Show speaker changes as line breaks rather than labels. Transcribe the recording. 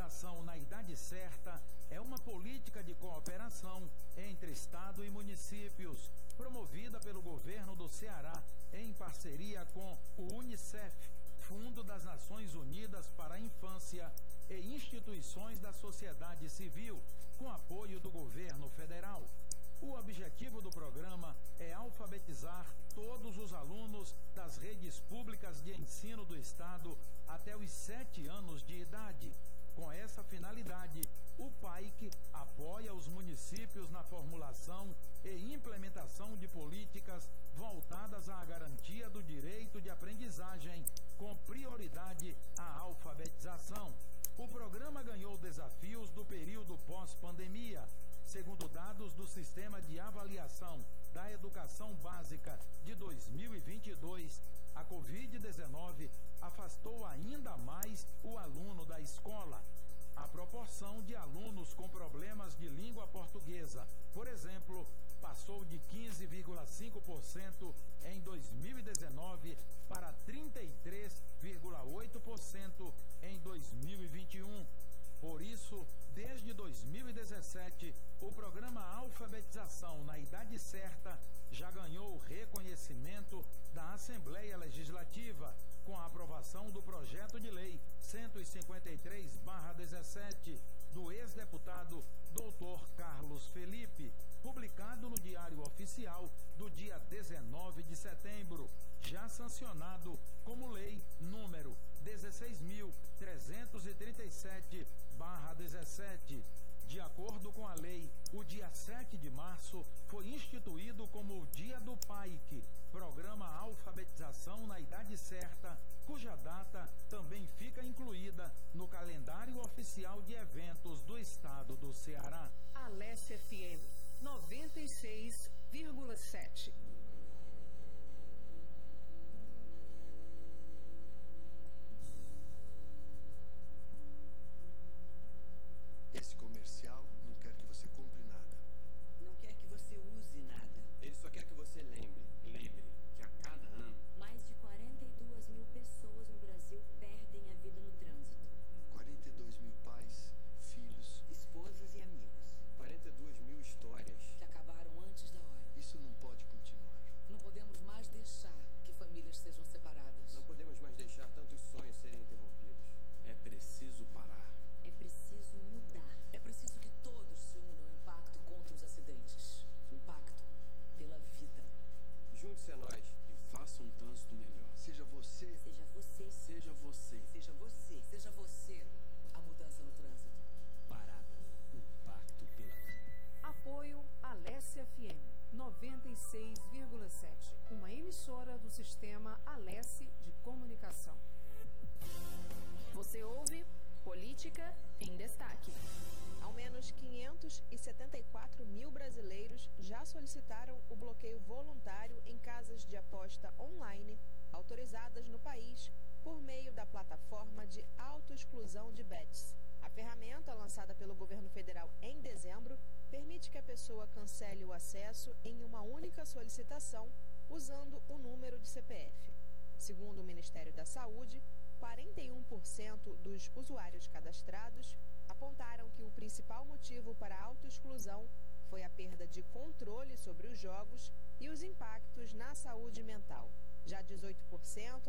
alfabetização na idade certa é uma política de cooperação entre Estado e municípios, promovida pelo governo do Ceará em parceria com o UNICEF, Fundo das Nações Unidas para a Infância, e instituições da sociedade civil, com apoio do governo federal. O objetivo do programa é alfabetizar todos os alunos das redes públicas de ensino do Estado até os 7 anos de idade. Com essa finalidade, o PAIC apoia os municípios na formulação e implementação de políticas voltadas à garantia do direito de aprendizagem, com prioridade à alfabetização. O programa ganhou desafios do período pós-pandemia. Segundo dados do Sistema de Avaliação da Educação Básica de 2022, a Covid-19 afastou ainda mais o aluno da escola. A proporção de alunos com problemas de língua portuguesa, por exemplo, passou de 15,5% em 2019 para 33,8% em 2021. Por isso, desde 2017, o programa Alfabetização na Idade Certa já ganhou reconhecimento da Assembleia Legislativa, com a aprovação do projeto de lei 153/17 do ex-deputado Dr. Carlos Felipe, publicado no Diário Oficial do dia 19 de setembro, já sancionado como lei número 16.337/17. De acordo com a lei, o dia 7 de março foi instituído como o Dia do PAIC, Programa Alfabetização na Idade Certa, cuja data também fica incluída no calendário oficial de eventos do Estado do Ceará.
Alesse FM 96,7.
Esse comercial não quer que você compre nada.
Não quer que você use nada.
Ele só quer que você lembre que a cada ano,
mais de 42 mil pessoas no Brasil perdem a vida no trânsito.
42 mil pais, filhos,
esposas e amigos.
42 mil histórias
que acabaram antes da hora.
Isso não pode continuar.
Não podemos mais deixar que famílias sejam separadas.
Não podemos mais deixar tantos sonhos serem interrompidos. É preciso parar.
É preciso mudar.
É preciso que todos se unam em pacto contra os acidentes. Um pacto pela vida.
Junte-se a nós e faça um trânsito melhor.
Seja você.
Seja você.
Seja você.
Seja você. Seja você a mudança no trânsito.
Parada. Um pacto pela vida.
Apoio Alesse FM 96,7. Uma emissora do Sistema Alesse de Comunicação.
Você ouve Política em Destaque.
Ao menos 574 mil brasileiros já solicitaram o bloqueio voluntário em casas de aposta online autorizadas no país por meio da plataforma de autoexclusão de bets. A ferramenta, lançada pelo governo federal em dezembro, permite que a pessoa cancele o acesso em uma única solicitação usando o número de CPF. Segundo o Ministério da Saúde, 41% dos usuários cadastrados apontaram que o principal motivo para a autoexclusão foi a perda de controle sobre os jogos e os impactos na saúde mental. Já 18%